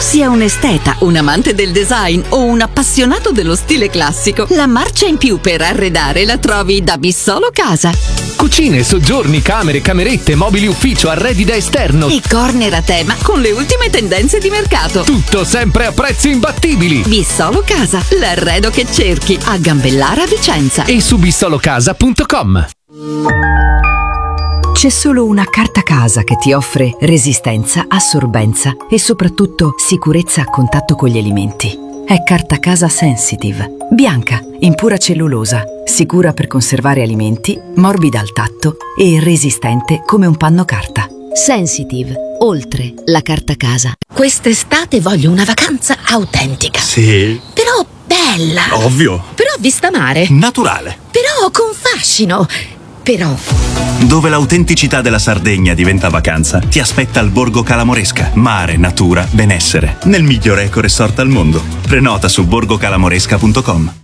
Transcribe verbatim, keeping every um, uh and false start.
sia un esteta, un amante del design o un appassionato dello stile classico, la marcia in più per arredare la trovi da Bissolo Casa. Cucine, soggiorni, camere, camerette, mobili ufficio, arredi da esterno e corner a tema con le ultime tendenze di mercato. Tutto sempre a prezzi imbattibili. Bissolo Casa, l'arredo che cerchi, a Gambellara Vicenza e su bissolo casa punto com. C'è solo una carta casa che ti offre resistenza, assorbenza e soprattutto sicurezza a contatto con gli alimenti. È Carta Casa Sensitive. Bianca, in pura cellulosa, sicura per conservare alimenti, morbida al tatto e resistente come un panno carta. Sensitive, oltre la carta casa. Quest'estate voglio una vacanza autentica. Sì. Però bella. Ovvio. Però vista mare. Naturale. Però con fascino. Però... Dove l'autenticità della Sardegna diventa vacanza, ti aspetta il Borgo Calamoresca. Mare, natura, benessere. Nel migliore eco resort al mondo. Prenota su borgo calamoresca punto com.